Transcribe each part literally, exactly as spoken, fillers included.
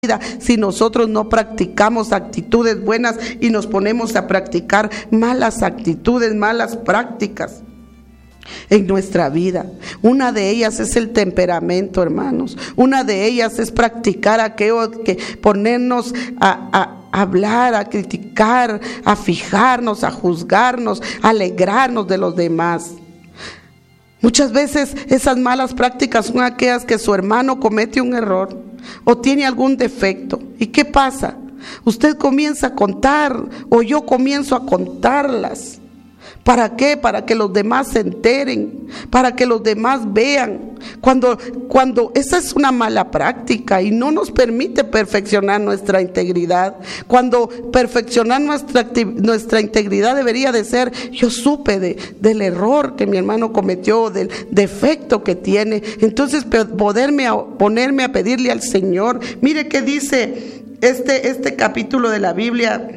si nosotros no practicamos actitudes buenas y nos ponemos a practicar malas actitudes, malas prácticas en nuestra vida. Una de ellas es el temperamento, hermanos. Una de ellas es practicar aquello que ponernos a, a hablar, a criticar, a fijarnos, a juzgarnos, a alegrarnos de los demás. Muchas veces esas malas prácticas son aquellas que su hermano comete un error o tiene algún defecto. ¿Y qué pasa? Usted comienza a contar, o yo comienzo a contarlas. ¿Para qué? Para que los demás se enteren, para que los demás vean. Cuando, cuando esa es una mala práctica y no nos permite perfeccionar nuestra integridad. Cuando perfeccionar nuestra, nuestra integridad debería de ser: yo supe de, del error que mi hermano cometió, del defecto que tiene. Entonces poderme a, ponerme a pedirle al Señor. Mire qué dice este, este capítulo de la Biblia.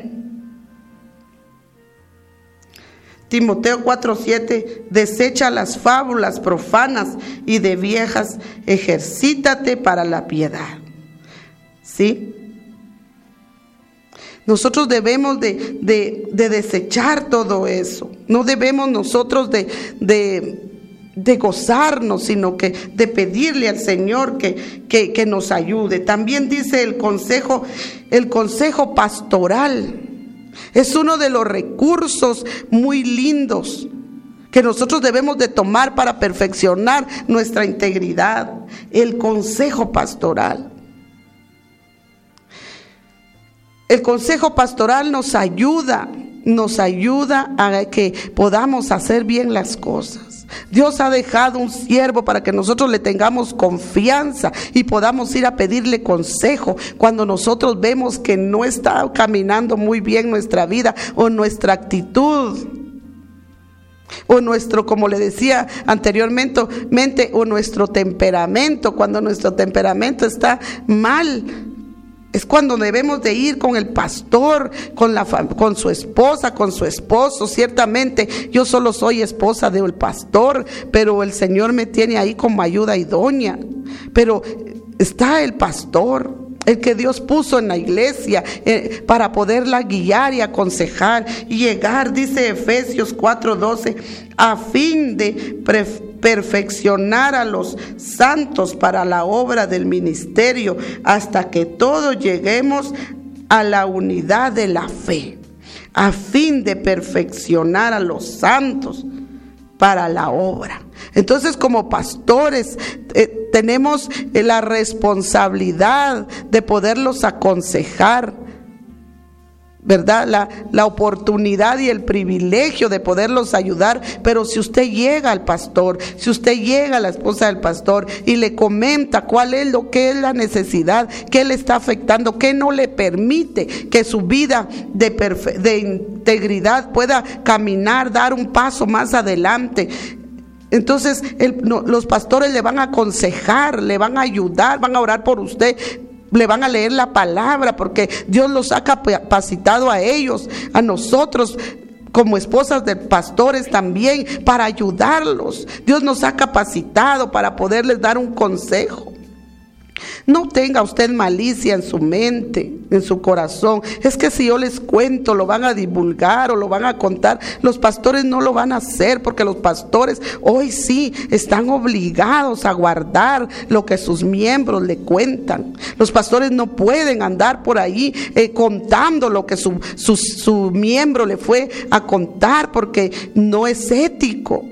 Timoteo cuatro siete, desecha las fábulas profanas y de viejas, ejercítate para la piedad. ¿Sí? Nosotros debemos de, de, de desechar todo eso. No debemos nosotros de, de, de gozarnos, sino que de pedirle al Señor que, que, que nos ayude. También dice el consejo, el consejo pastoral. Es uno de los recursos muy lindos que nosotros debemos de tomar para perfeccionar nuestra integridad. El consejo pastoral. El consejo pastoral nos ayuda, nos ayuda a que podamos hacer bien las cosas. Dios ha dejado un siervo para que nosotros le tengamos confianza y podamos ir a pedirle consejo cuando nosotros vemos que no está caminando muy bien nuestra vida o nuestra actitud o nuestro, como le decía anteriormente, mente, o nuestro temperamento. Cuando nuestro temperamento está mal, es cuando debemos de ir con el pastor, con, la, con su esposa, con su esposo. Ciertamente yo solo soy esposa del pastor, pero el Señor me tiene ahí como ayuda idónea. Pero está el pastor, el que Dios puso en la iglesia eh, para poderla guiar y aconsejar y llegar, dice Efesios cuatro doce, a fin de pre- perfeccionar a los santos para la obra del ministerio, hasta que todos lleguemos a la unidad de la fe, a fin de perfeccionar a los santos para la obra. Entonces, como pastores eh, tenemos eh, la responsabilidad de poderlos aconsejar, ¿verdad? La, la oportunidad y el privilegio de poderlos ayudar. Pero si usted llega al pastor, si usted llega a la esposa del pastor y le comenta cuál es lo que es la necesidad, qué le está afectando, qué no le permite que su vida de, perfe- de integridad pueda caminar, dar un paso más adelante, entonces el, no, los pastores le van a aconsejar, le van a ayudar, van a orar por usted, le van a leer la palabra, porque Dios los ha capacitado a ellos, a nosotros como esposas de pastores también, para ayudarlos. Dios nos ha capacitado para poderles dar un consejo. No tenga usted malicia en su mente, en su corazón. Es que si yo les cuento, lo van a divulgar o lo van a contar. Los pastores no lo van a hacer, porque los pastores hoy sí están obligados a guardar lo que sus miembros le cuentan. Los pastores no pueden andar por ahí eh, contando lo que su, su, su miembro le fue a contar, porque no es ético.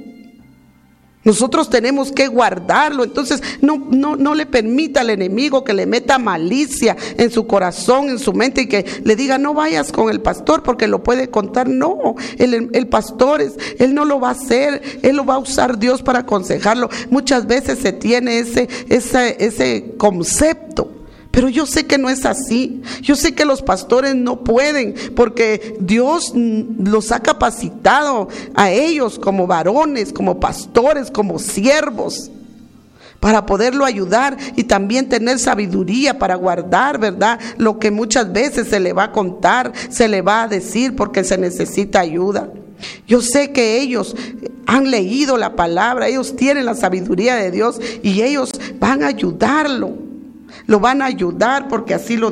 Nosotros tenemos que guardarlo. Entonces no, no, no le permita al enemigo que le meta malicia en su corazón, en su mente, y que le diga: no vayas con el pastor porque lo puede contar. No, el, el pastor es, él no lo va a hacer, él lo va a usar Dios para aconsejarlo. Muchas veces se tiene ese, ese, ese concepto, pero yo sé que no es así. Yo sé que los pastores no pueden, porque Dios los ha capacitado a ellos como varones, como pastores, como siervos, para poderlo ayudar y también tener sabiduría para guardar, ¿verdad?, lo que muchas veces se le va a contar, se le va a decir, porque se necesita ayuda. Yo sé que ellos han leído la palabra, ellos tienen la sabiduría de Dios y ellos van a ayudarlo lo van a ayudar porque así lo